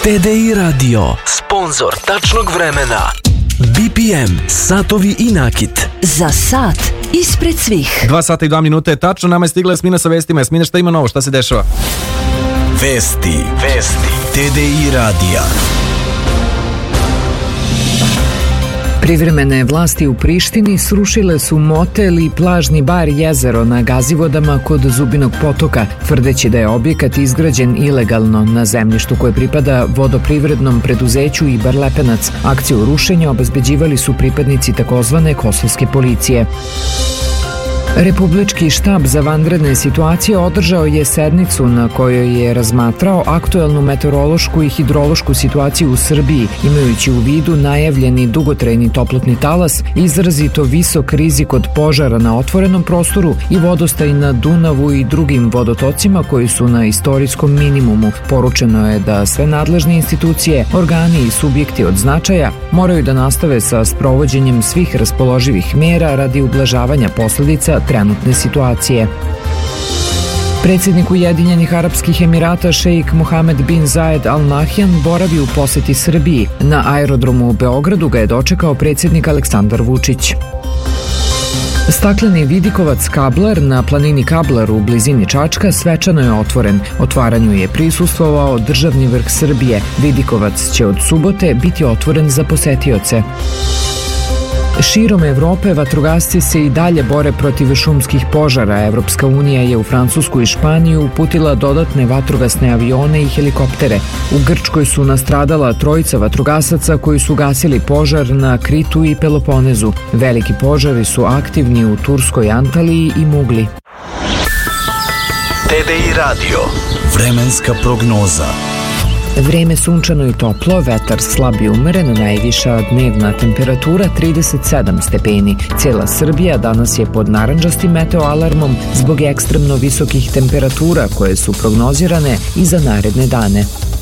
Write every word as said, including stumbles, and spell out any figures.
T D I Radio, sponsor tačnog vremena. B P M, satovi i nakit. Za sat ispred svih. Dva sata i dva minute je tačno, nama je stigla Jasmina sa vestima. Jasmina, šta ima novo, šta se dešava? Vesti, vesti, T D I radija. Privremene vlasti u Prištini srušile su motel i plažni bar Jezero na Gazivodama kod Zubinog potoka, tvrdeći da je objekat izgrađen ilegalno na zemljištu koje pripada vodoprivrednom preduzeću Ibar Lepenac. Akciju rušenja obezbeđivali su pripadnici takozvane kosovske policije. Republički štab za vanredne situacije održao je sednicu na kojoj je razmatrao aktuelnu meteorološku i hidrološku situaciju u Srbiji, imajući u vidu najavljeni dugotrajni toplotni talas, izrazito visok rizik od požara na otvorenom prostoru i vodostaj na Dunavu i drugim vodotocima koji su na istorijskom minimumu. Poručeno je da sve nadležne institucije, organi i subjekti od značaja moraju da nastave sa sprovođenjem svih raspoloživih mera radi ublažavanja posledica trenutne situacije. Predsjednik Ujedinjenih Arapskih Emirata šejik Mohamed bin Zayed Al Nahyan boravi u poseti Srbiji. Na aerodromu u Beogradu ga je dočekao predsjednik Aleksandar Vučić. Stakleni vidikovac Kablar na planini Kablar u blizini Čačka svečano je otvoren. Otvaranju je prisustvovao državni vrh Srbije. Vidikovac će od subote biti otvoren za posetioce. Širom Evrope vatrogasci se i dalje bore protiv šumskih požara. Evropska unija je u Francusku i Španiju uputila dodatne vatrogasne avione i helikoptere. U Grčkoj su nastradala trojica vatrogasaca koji su gasili požar na Kritu i Peloponezu. Veliki požari su aktivni u Turskoj Antaliji i Mugli. T D I radio, vremenska prognoza. Vreme sunčano i toplo, vetar slab i umeren, najviša dnevna temperatura trideset sedam stepeni. Cijela Srbija danas je pod narandžastim meteo alarmom zbog ekstremno visokih temperatura koje su prognozirane i za naredne dane.